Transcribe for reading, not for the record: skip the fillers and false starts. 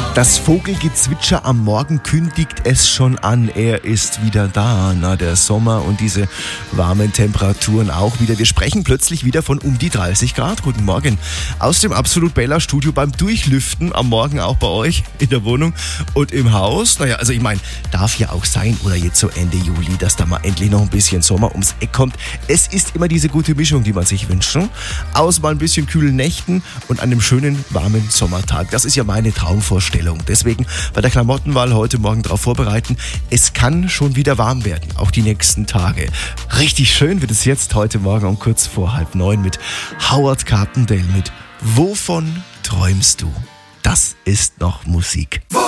Das Vogelgezwitscher am Morgen kündigt es schon an. Er ist wieder da. Na, der Sommer und diese warmen Temperaturen auch wieder. Wir sprechen plötzlich wieder von um die 30 Grad. Guten Morgen aus dem Absolut Bella Studio beim Durchlüften. Am Morgen auch bei euch in der Wohnung und im Haus. Naja, also ich meine, darf ja auch sein oder jetzt so Ende Juli, dass da mal endlich noch ein bisschen Sommer ums Eck kommt. Es ist immer diese gute Mischung, die man sich wünscht. Aus mal ein bisschen kühlen Nächten und einem schönen warmen Sommertag. Das ist ja meine Traumvorstellung. Deswegen bei der Klamottenwahl heute Morgen darauf vorbereiten. Es kann schon wieder warm werden, auch die nächsten Tage. Richtig schön wird es jetzt heute Morgen um kurz vor 8:30 mit Howard Carpendale mit Wovon träumst du? Das ist noch Musik.